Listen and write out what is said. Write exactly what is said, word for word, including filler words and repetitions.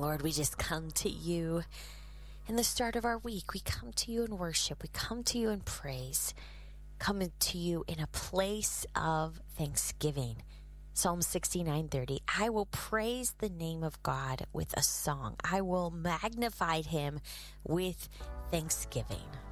Lord, we just come to you in the start of our week. We come to you in worship. We come to you in praise. Come to you in a place of thanksgiving. Psalm sixty-nine thirty, I will praise the name of God with a song. I will magnify him with thanksgiving.